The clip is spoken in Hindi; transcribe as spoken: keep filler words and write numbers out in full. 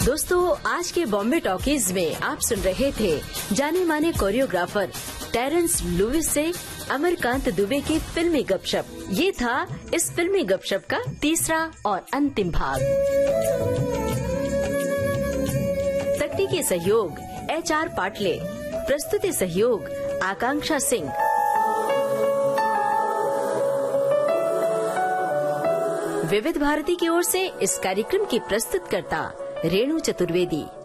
दोस्तों, आज के बॉम्बे टॉकीज में आप सुन रहे थे जाने माने कोरियोग्राफर टेरेंस लुइस से अमरकांत दुबे की फिल्मी गपशप। ये था इस फिल्मी गपशप का तीसरा और अंतिम भाग। तकनीकी सहयोग एच आर पाटले, प्रस्तुति सहयोग आकांक्षा सिंह। विविध भारती की ओर से इस कार्यक्रम की प्रस्तुतकर्ता रेणु चतुर्वेदी।